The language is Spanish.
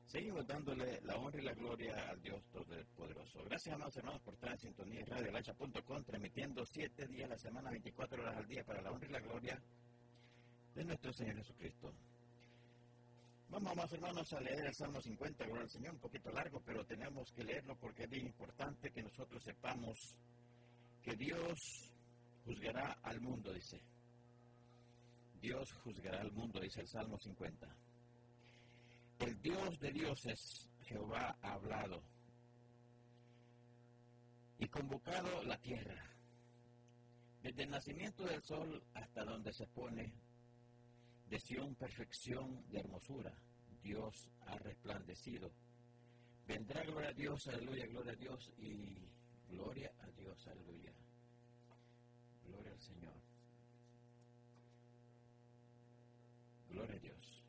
Seguimos dándole la honra y la gloria al Dios Todopoderoso. Gracias, amados hermanos, por estar en sintonía de radioelacha.com, transmitiendo 7 días a la semana, 24 horas al día, para la honra y la gloria de nuestro Señor Jesucristo. Vamos, amados hermanos, a leer el Salmo 50, gloria al Señor, un poquito largo, pero tenemos que leerlo porque es bien importante que nosotros sepamos que Dios juzgará al mundo, dice. Dios juzgará al mundo, dice el Salmo 50. El Dios de dioses, Jehová, ha hablado y convocado la tierra. Desde el nacimiento del sol hasta donde se pone, de Sión perfección de hermosura, Dios ha resplandecido. Vendrá gloria a Dios, aleluya, gloria a Dios y gloria a Dios, aleluya. Gloria al Señor. Gloria a Dios.